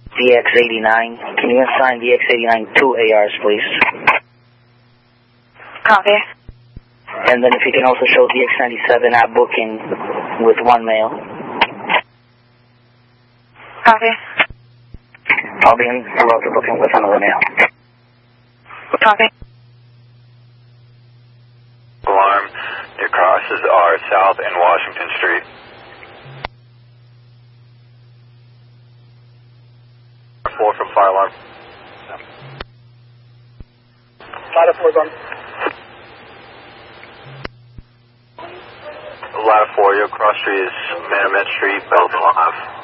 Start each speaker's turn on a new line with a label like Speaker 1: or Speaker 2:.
Speaker 1: VX89. Can you assign VX89 2 ARs, please?
Speaker 2: Copy.
Speaker 1: And then if you can also show VX97 at booking with 1 male.
Speaker 2: Copy.
Speaker 1: I'll be in route to booking with another male.
Speaker 2: Copy.
Speaker 3: Alarm. Your crosses are south and Washington Street. Four from fire alarm.
Speaker 4: Ladder 4's on.
Speaker 3: Ladder 4, your cross street is Manomet Street, Belton Ave.